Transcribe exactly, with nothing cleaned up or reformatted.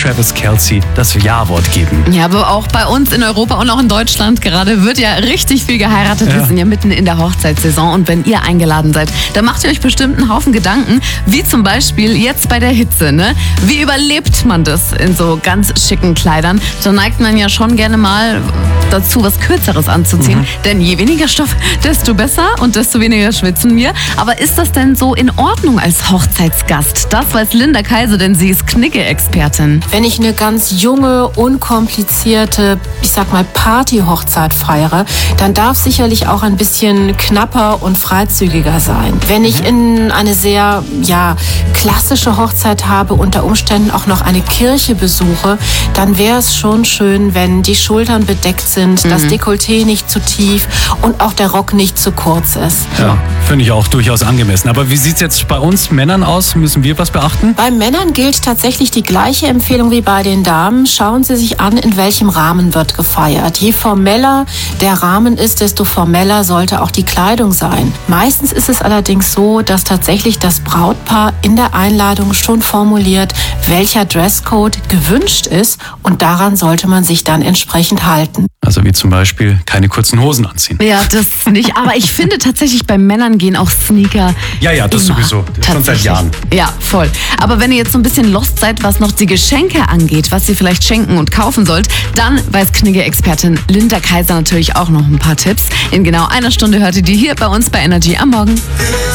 Travis Kelce das Ja-Wort geben. Ja, aber auch bei uns in Europa und auch in Deutschland gerade wird ja richtig viel geheiratet. Ja. Wir sind ja mitten in der Hochzeitssaison und wenn ihr eingeladen seid, dann macht ihr euch bestimmt einen Haufen Gedanken, wie zum Beispiel jetzt bei der Hitze, ne? Wie überlebt man das in so ganz schicken Kleidern? Da neigt man ja schon gerne mal dazu, was Kürzeres anzuziehen, mhm. denn je weniger Stoff, desto besser und desto weniger schwitzen wir. Aber ist das denn so in Ordnung als Hochzeitsgast? Das weiß Linda Kaiser, denn sie ist Knigge-Expertin. Wenn ich eine ganz junge, unkomplizierte, ich sag mal Party-Hochzeit feiere, dann darf sicherlich auch ein bisschen knapper und freizügiger sein. Wenn ich in eine sehr, ja, klassische Hochzeit habe, unter Umständen auch noch eine Kirche besuche, dann wäre es schon schön, wenn die Schultern bedeckt sind, mhm. das Dekolleté nicht zu tief und auch der Rock nicht zu kurz ist. Ja, finde ich auch durchaus angemessen. Aber wie sieht es jetzt bei uns Männern aus? Müssen wir was beachten? Bei Männern gilt tatsächlich die gleiche Empfehlung wie bei den Damen. Schauen Sie sich an, in welchem Rahmen wird gefeiert. Je formeller der Rahmen ist, desto formeller sollte auch die Kleidung sein. Meistens ist es allerdings so, dass tatsächlich das Brautpaar in der Einladung schon formuliert, welcher Dresscode gewünscht ist und daran sollte man sich dann entsprechend halten. Also wie zum Beispiel keine kurzen Hosen anziehen. Ja, das nicht. Aber ich finde tatsächlich, bei Männern gehen auch Sneaker. Ja, ja, das immer. sowieso. Schon seit Jahren. Ja, voll. Aber wenn ihr jetzt so ein bisschen lost seid, was noch die Geschenke angeht, was ihr vielleicht schenken und kaufen sollt, dann weiß Knigge-Expertin Linda Kaiser natürlich auch noch ein paar Tipps. In genau einer Stunde hört ihr die hier bei uns bei Energy am Morgen.